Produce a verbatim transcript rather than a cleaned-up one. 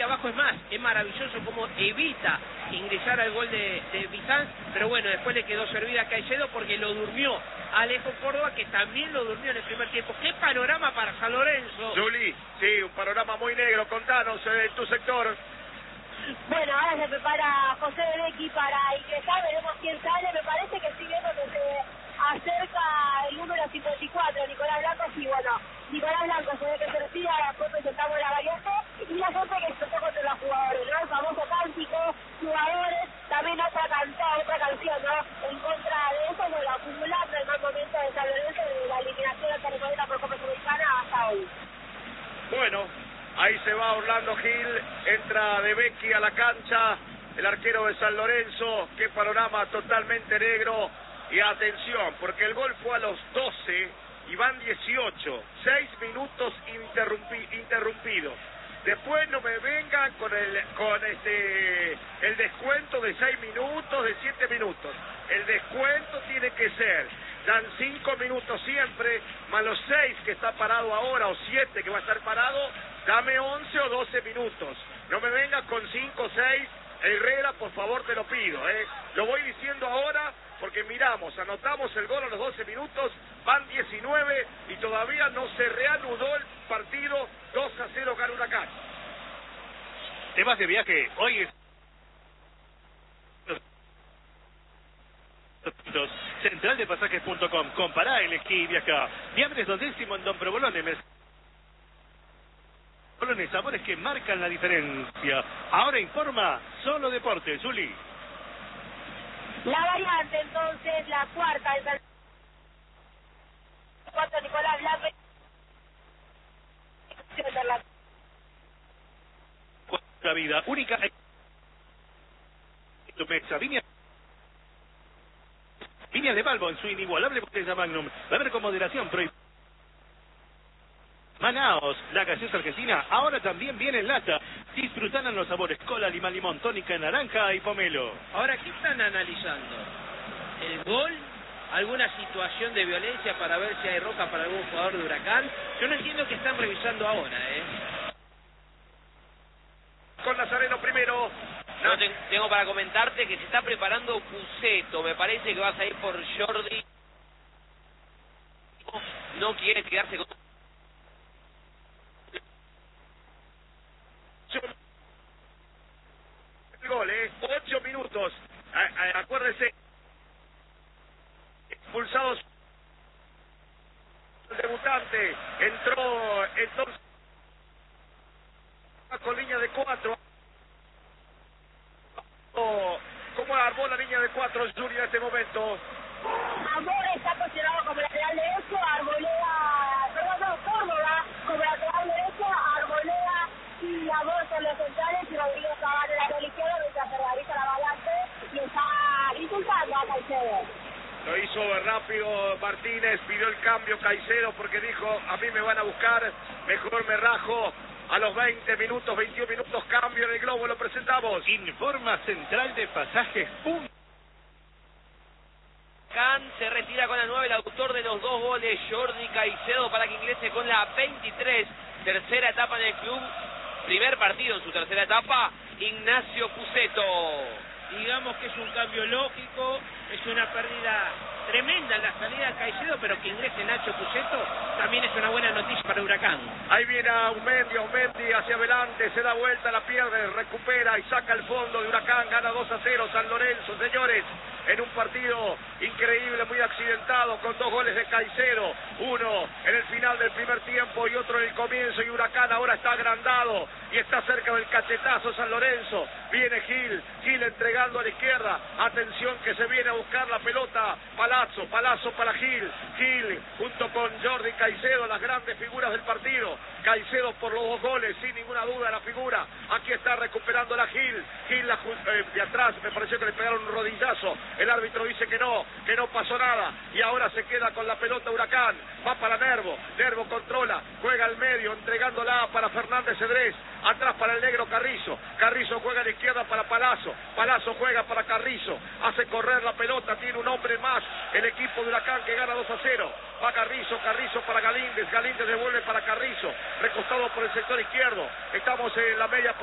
abajo. Es más, es maravilloso cómo evita ingresar al gol de, de Bizanz, pero bueno, después le quedó servida a Caicedo porque lo durmió Alejo Córdoba, que también lo durmió en el primer tiempo. ¡Qué panorama para San Lorenzo! Juli, sí, un panorama muy negro. Contanos, en tu sector. Bueno, ahora se prepara José Berecki para ingresar, veremos quién sale. Me parece que sí, viendo que se acerca el número cincuenta y cuatro, Nicolás Blanco. Sí, bueno, Nicolás Blanco se ve que se retira, después presentamos la variante y la gente que explotó contra los jugadores, ¿no? El famoso cántico, jugadores, también otra canción, otra canción, ¿no? En contra de eso, bueno, acumulando el mal momento de San Lorenzo de la eliminación de Territorial por Copa Sudamericana hasta hoy. Bueno. Ahí se va Orlando Gil, entra De Becchi a la cancha, el arquero de San Lorenzo. Qué panorama totalmente negro. Y atención, porque el gol fue a los doce y van dieciocho, seis minutos interrumpi, interrumpidos. Después no me vengan con el con este el descuento de seis minutos, de siete minutos. El descuento tiene que ser, dan cinco minutos siempre, más los seis que está parado ahora, o siete que va a estar parado, dame once o doce minutos. No me vengas con cinco o seis, Herrera, por favor te lo pido, ¿eh? Lo voy diciendo ahora porque miramos, anotamos el gol a los doce minutos, van diecinueve y todavía no se reanudó el partido. Dos a cero gana Huracán. Temas de viaje, hoy es central de pasajes punto com. Compará, elegí y viaja. Viambres Dodécimo en Don Provolone. Provolone, sabores que marcan la diferencia. Ahora informa Solo Deportes, Juli. La variante entonces, la cuarta de San cuatro, Nicolás Blanco. La vida única. Viña Viña de Balbo en su inigualable botella Magnum. Beber con moderación, prohibido. Manaos, la gaseosa argentina, ahora también viene en lata. Disfrutan los sabores cola, limón, limón, tónica, naranja y pomelo. Ahora, ¿qué están analizando? ¿El gol? ¿Alguna situación de violencia para ver si hay roja para algún jugador de Huracán? Yo no entiendo qué están revisando ahora, ¿eh? Con Nazareno primero. No, te, tengo para comentarte que se está preparando Cuseto. Me parece que vas a ir por Jordi. No quiere quedarse con... El gol, ¿eh? Ocho minutos. A, a, acuérdese. Expulsados. El debutante. Entró entonces con línea de cuatro. ¿Cómo armó la línea de cuatro, Juli, en este momento? Amor está posicionado como lateral derecho, Arboleda, perdón, no, Córdoba como lateral derecho, Arboleda y Amor son los centrales y Rodríguez Cabal en el lateral izquierdo, mientras se realiza la variante y está insultando a Caicedo. Lo hizo rápido Martínez, pidió el cambio Caicedo porque dijo, a mí me van a buscar, mejor me rajo. A los veinte minutos, veintiún minutos, cambio en el globo, lo presentamos. Informa Central de Pasajes. Can se retira con la nueve, el autor de los dos goles, Jordi Caicedo, para que ingrese con la veintitrés. Tercera etapa en el club, primer partido en su tercera etapa, Ignacio Cuseto. Digamos que es un cambio lógico, es una pérdida tremenda en la salida de Caicedo, pero que ingrese Nacho Cuseto también es una buena noticia para Huracán. Ahí viene Aumendi, Aumendi hacia adelante, se da vuelta, la pierde, recupera y saca el fondo de Huracán, gana dos a cero San Lorenzo, señores, en un partido increíble, muy accidentado, con dos goles de Caicedo, uno en el final del primer tiempo y otro en el comienzo, y Huracán ahora está agrandado y está cerca del cachetazo San Lorenzo. Viene Gil, Gil entregando a la izquierda, atención que se viene a buscar la pelota, Palazzo, Palazzo para Gil, Gil junto con Jordi Caicedo, las grandes figuras del partido. Caicedo por los dos goles, sin ninguna duda la figura. Aquí está recuperando la Gil, Gil la, eh, de atrás, me pareció que le pegaron un rodillazo. El árbitro dice que no, que no pasó nada. Y ahora se queda con la pelota Huracán. Va para Nervo, Nervo controla, juega al medio, entregándola para Fernández Cedrés. Atrás para el negro Carrizo, Carrizo juega a la izquierda para Palazzo, Palazzo juega para Carrizo, hace correr la pelota, tiene un hombre más, el equipo de Huracán que gana dos a cero, va Carrizo, Carrizo para Galíndez, Galíndez devuelve para Carrizo, recostado por el sector izquierdo, estamos en la media